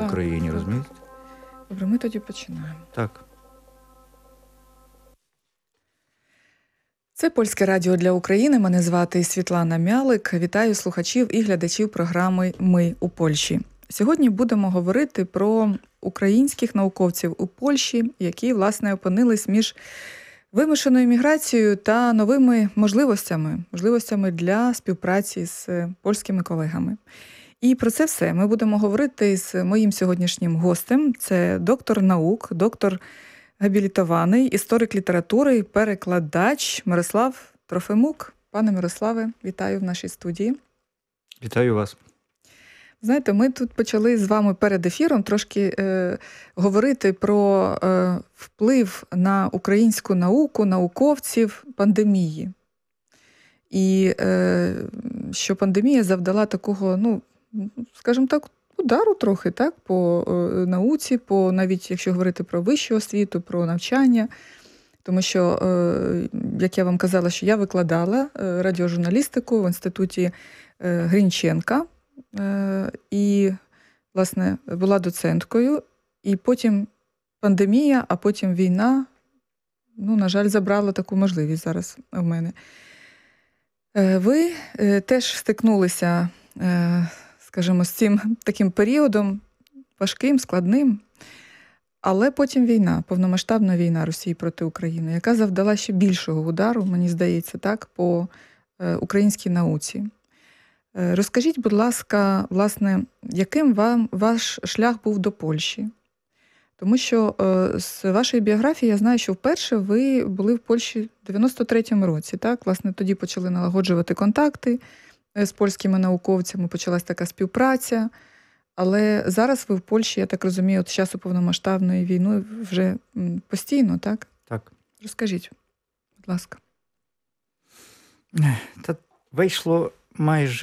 Україні, розумієте? Добре, ми тоді починаємо. Так. Це Польське радіо для України. Мене звати Світлана Мялик. Вітаю слухачів і глядачів програми «Ми у Польщі». Сьогодні будемо говорити про українських науковців у Польщі, які, власне, опинились між вимушеною міграцією та новими можливостями для співпраці з польськими колегами. І про це все ми будемо говорити з моїм сьогоднішнім гостем. Це доктор наук, доктор габілітований, історик літератури, перекладач Мирослав Трофимук. Пане Мирославе, вітаю в нашій студії. Вітаю вас. Знаєте, ми тут почали з вами перед ефіром трошки говорити про вплив на українську науку, науковців пандемії. І що пандемія завдала такого, скажімо так, удару трохи, так, по науці, по навіть якщо говорити про вищу освіту, про навчання. Тому що, як я вам казала, що я викладала радіожурналістику в інституті Грінченка і, власне, була доценткою. І потім пандемія, а потім війна, на жаль, забрала таку можливість зараз в мене. Ви теж стикнулися, скажімо, з цим таким періодом важким, складним, але потім війна, повномасштабна війна Росії проти України, яка завдала ще більшого удару, мені здається, так, по українській науці. Розкажіть, будь ласка, власне, яким ваш шлях був до Польщі? Тому що з вашої біографії я знаю, що вперше ви були в Польщі в 93-му році, так? Власне, тоді почали налагоджувати контакти з польськими науковцями, почалась така співпраця. Але зараз ви в Польщі, я так розумію, от з часу повномасштабної війни вже постійно, так? Так. Розкажіть, будь ласка. Та вийшло майже